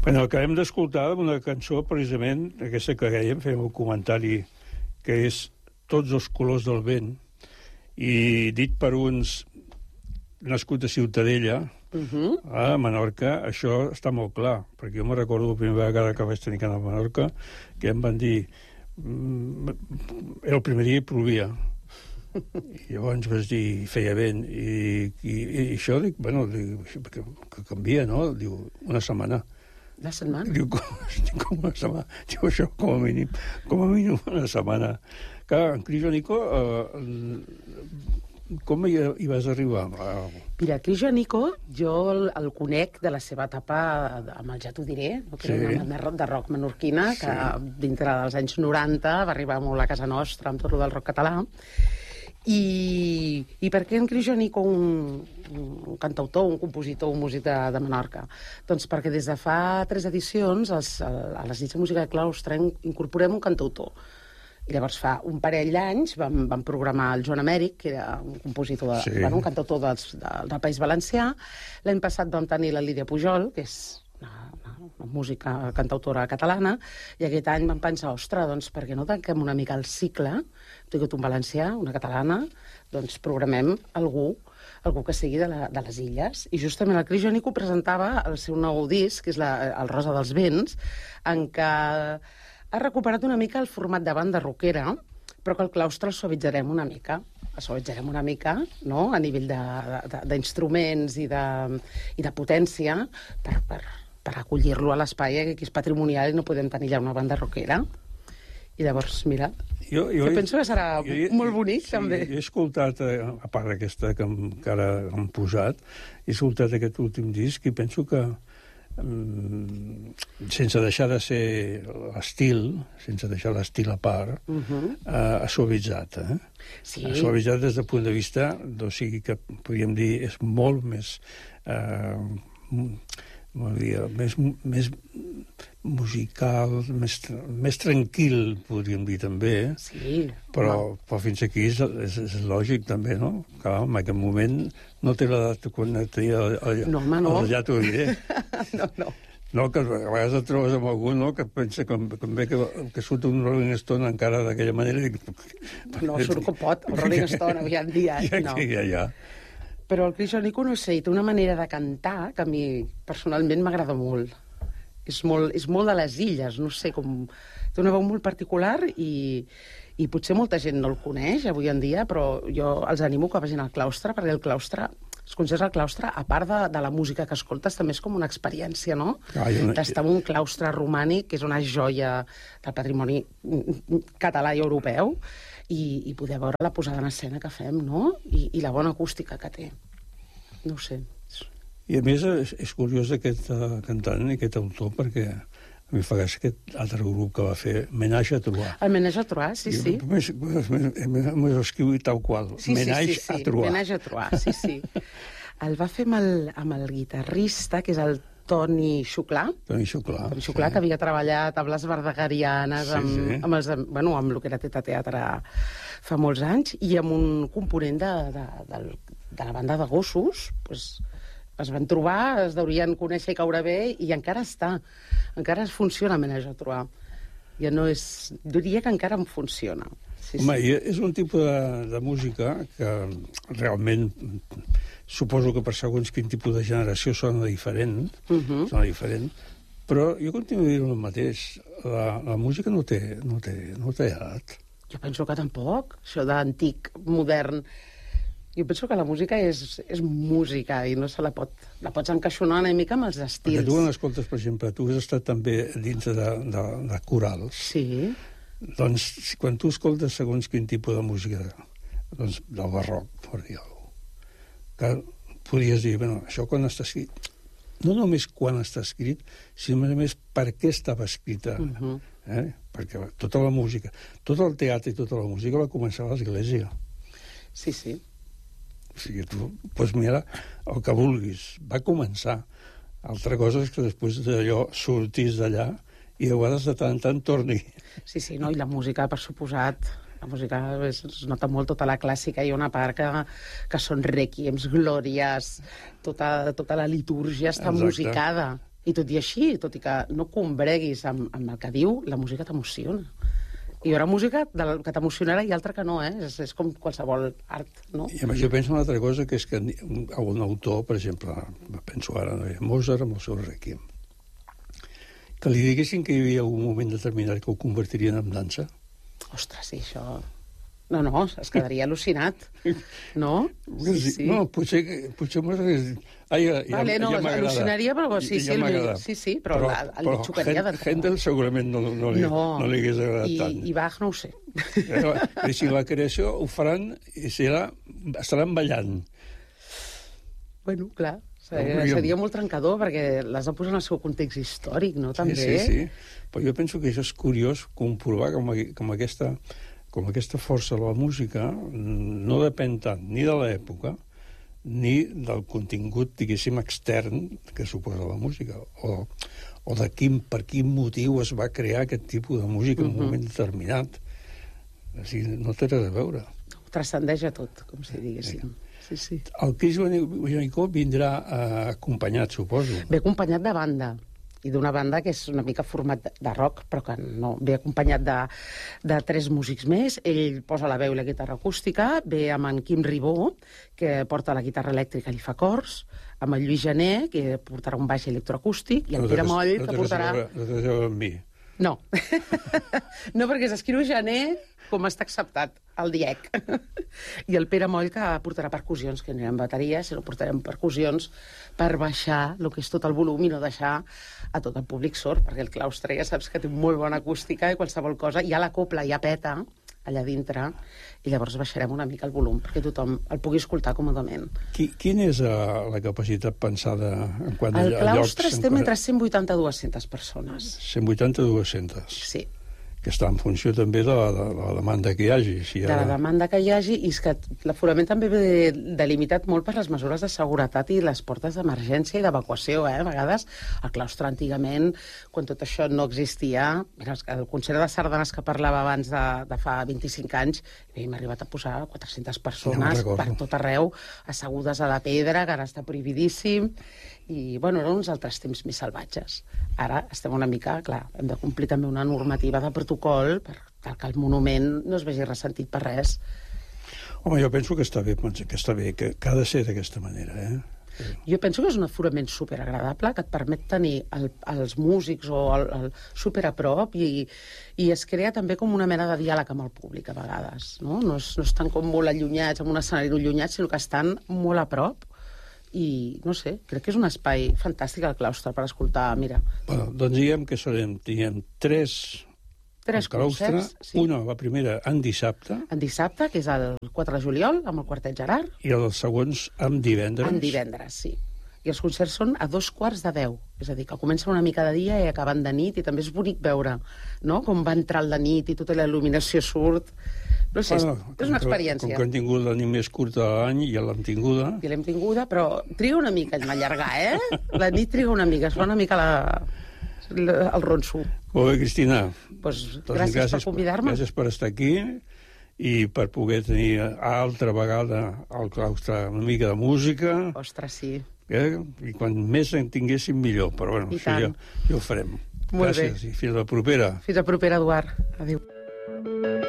Bueno, acabem d'escoltar una cançó, precisament, aquesta que dèiem, fèiem un comentari, que és Tots els colors del vent, i dit per uns nascut a Ciutadella, a Menorca, això està molt clar, perquè jo me recordo la primera vegada que vaig tenir que anar a Menorca, que em van dir... Era el primer dia i plovia. I llavors vaig dir, feia vent, i això, dic, bueno, que canvia, no? Diu, una setmana. La setmana? Diu, com una setmana? Diu, això, com a mínim una setmana. Clar, en Crijo Nico, com hi vas arribar? Mira, Crijo Nico, jo el conec de la seva etapa amb el Ja t'ho diré, no? Que era una banda de rock menorquina, que dintre dels anys 90 va arribar molt a casa nostra amb tot el del rock català. I per què en Crijo Nico, un cantautor, un compositor, un músic de Menorca? Doncs perquè des de fa 3 edicions a les nits de música de claustre incorporem un cantautor. I llavors fa un parell d'anys vam programar el Joan Amèric, que era un compositor, un cantautor del País Valencià. L'any passat vam tenir la Lídia Pujol, que és una música cantautora catalana, i aquest any vam pensar, ostres, doncs per què no tanquem una mica el cicle? Hem tingut un valencià, una catalana, doncs programem algú que sigui de les illes. I justament el Crijo Nico presentava el seu nou disc, que és el Rosa dels Vents, en què ha recuperat una mica el format de banda rockera, però que el claustre el suavitzarem una mica. El suavitzarem una mica, no?, a nivell d'instruments i de potència, per acollir-lo a l'espai, que és patrimonial i no podem tenir ja una banda rockera. I llavors, mira, jo penso que serà molt bonic, també. He escoltat, a part d'aquesta que ara han posat, he escoltat aquest últim disc i penso que, sense deixar de ser l'estil, sense deixar l'estil a part, ha suavitzat, Sí. Ha suavitzat des del punt de vista, o sigui que, podríem dir, és molt més... més musical, més tranquil, podríem dir, també. Sí. Però fins aquí és lògic, també, no? Clar, en aquest moment no té l'edat quan tenia el Ja t'ho diré. No. No, que a vegades et trobes amb algú, no?, que pensa que surt un Rolling Stone encara d'aquella manera. No, surt com pot, el Rolling Stone avui en dia. Ja. Però el Crijo Nico, no sé, té una manera de cantar que a mi personalment m'agrada molt. És molt de les illes, no sé, té una veu molt particular i potser molta gent no el coneix avui en dia, però jo els animo que vagin al claustre, perquè el claustre, els concerts al claustre, a part de la música que escoltes, també és com una experiència, no? D'estar en un claustre romànic, que és una joia del patrimoni català i europeu, i poder veure la posada en escena que fem, no? I la bona acústica que té. No ho sé. I a més és curiós aquest cantant i aquest autor, perquè a mi fa gràcia aquest altre grup que va fer Ménage à Trois. El Ménage à Trois, sí. M'ho escriu tal qual. Ménage à Trois. Ménage à Trois, sí. El va fer amb el guitarrista, que és el Toni Xuclà. Toni Xuclà, que havia treballat amb les verdegarianes, amb el que era Teatre fa molts anys, i amb un component de la banda de gossos, doncs es van trobar, es deurien conèixer i caure bé, i encara funciona Ménage à Trois. Ja no és... Diria que encara em funciona. Home, és un tipus de música que realment suposo que per segons quin tipus de generació sona diferent, però jo continuo dient el mateix. La música no té edat. Jo penso que tampoc. Això d'antic, modern... Jo penso que la música és música i no se la pots encaixonar una mica amb els estils. Perquè tu, quan escoltes, per exemple, tu has estat també dins de corals. Sí. Doncs, quan tu escoltes segons quin tipus de música, doncs del barroc, per dir alguna cosa, que podries dir, bueno, això quan està escrit, no només quan està escrit, sinó a més per què estava escrita. Perquè tota la música, tot el teatre i tota la música va començar a l'església. Sí. O sigui, tu pots mirar el que vulguis. Va començar. Altra cosa és que després d'allò sortís d'allà i a vegades de tant en tant torni. Sí, no, i la música, per suposat, la música es nota molt tota la clàssica, hi ha una part que són requiems, glòries, tota la litúrgia està musicada. I tot i així, tot i que no combreguis amb el que diu, la música t'emociona. I hi haurà música que t'emocionarà i altra que no, És com qualsevol art, no? I a més jo penso una altra cosa, que és que un autor, per exemple, penso ara en Mozart amb el seu Requiem, que li diguessin que hi havia un moment determinat que ho convertirien en dansa. Ostres, sí, això... No, es quedaria al·lucinat, no? Sí. No, potser Mozart... Vale, no, al·lucinaria, però sí, però li xocaria d'entrada. Händel segurament no li hagués agradat tant. I Bach no ho sé. I si la creació ho faran, estaran ballant. Bueno, clar, seria molt trencador, perquè l'has de posar en el seu context històric, no? També. Sí. Però jo penso que això és curiós comprovar com aquesta força de la música no depèn tant ni de l'època ni del contingut, diguéssim, extern que suposa la música, o per quin motiu es va crear aquest tipus de música en un moment determinat. O sigui, no té res a veure. Transcendeix a tot, com si diguéssim. Sí. El Chris Bonicó vindrà acompanyat, suposo. Ve acompanyat de banda, i d'una banda que és una mica format de rock, però que no, ve acompanyat de 3 músics més. Ell posa la veu i la guitarra acústica, ve amb en Quim Ribó, que porta la guitarra elèctrica i li fa cors, amb el Lluís Jané, que portarà un baix electroacústic, i el Pere Moll, que portarà... No té res amb mi. No. No, perquè s'escriu Jané com està acceptat, el DIEC. I el Pere Moll, que portarà percussions, que no hi ha bateria, sinó portarem percussions per baixar el que és tot el volum i no deixar a tot el públic sord, perquè el claustre ja saps que té molt bona acústica i qualsevol cosa, ja la copla ja peta allà dintre, i llavors baixarem una mica el volum perquè tothom el pugui escoltar còmodament. Quina és la capacitat pensada en quant a llocs? El claustre estem entre 180 i 200 persones. 180 i 200? Sí. Que està en funció també de la demanda que hi hagi. De la demanda que hi hagi, i és que l'aforament també ve delimitat molt per les mesures de seguretat i les portes d'emergència i d'evacuació, A vegades, al claustre antigament, quan tot això no existia, el concert de sardanes que parlava abans de fa 25 anys, hem arribat a posar 400 persones per tot arreu, assegudes a la pedra, que ara està prohibidíssim, i, bueno, eren uns altres temps més salvatges. Ara estem una mica, clar, hem de complir també una normativa de protocol perquè el monument no es vegi ressentit per res. Home, jo penso que està bé, que ha de ser d'aquesta manera, Jo penso que és un aforament superagradable, que et permet tenir els músics el super a prop, i es crea també com una mena de diàleg amb el públic, a vegades, no? No estan com molt allunyats, amb un escenari allunyat, sinó que estan molt a prop, i, no sé, crec que és un espai fantàstic al claustre per escoltar, mira. Bueno, doncs diguem que tinguem 3 concerts, sí. Una, la primera, en dissabte. En dissabte, que és el 4 de juliol, amb el Quartet Gerard. I els segons en divendres. En divendres, sí. I els concerts són a 2:45, és a dir, que comencen una mica de dia i acaben de nit, i també és bonic veure, no?, com va entrar el de nit i tota la il·luminació surt. No sé, és una experiència. Com que hem tingut la nit més curta de l'any, ja l'hem tinguda. Ja l'hem tinguda, però triga una mica en allargar, La nit triga una mica, es fa una mica el ronso. Molt bé, Cristina. Pues, gràcies per convidar-me. Gràcies per estar aquí i per poder tenir altra vegada al claustre una mica de música. Ostres, sí. I quan més en tinguéssim, millor. Però bueno, això ja ho farem. Molt gràcies, bé. I fins la propera. Fins la propera, Eduard. Adéu.